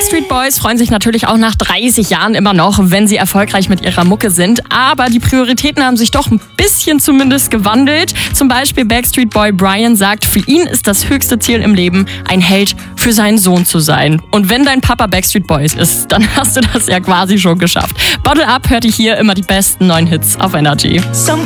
Backstreet Boys freuen sich natürlich auch nach 30 Jahren immer noch, wenn sie erfolgreich mit ihrer Mucke sind. Aber die Prioritäten haben sich doch ein bisschen zumindest gewandelt. Zum Beispiel Backstreet Boy Brian sagt, für ihn ist das höchste Ziel im Leben, ein Held für seinen Sohn zu sein. Und wenn dein Papa Backstreet Boys ist, dann hast du das ja quasi schon geschafft. Bottle Up hört ihr hier immer die besten neuen Hits auf Energy.